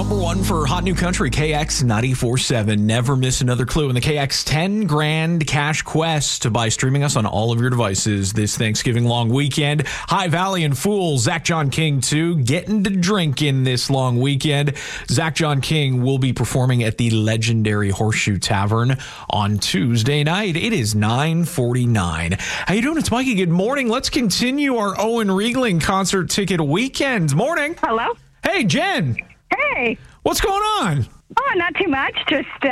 Number one for Hot New Country, KX 94.7. Never miss another clue in the KX 10 grand cash quest by streaming us on all of your devices this Thanksgiving long weekend. High Valley and Fool, Zach John King too, getting to drink in this long weekend. Zach John King will be performing at the legendary Horseshoe Tavern on Tuesday night. It is 9:49. How you doing? It's Mikey. Good morning. Let's continue our Owen Riegling concert ticket weekend. Morning. Hello? Hey, Jen. Hey. What's going on? Oh, not too much. Just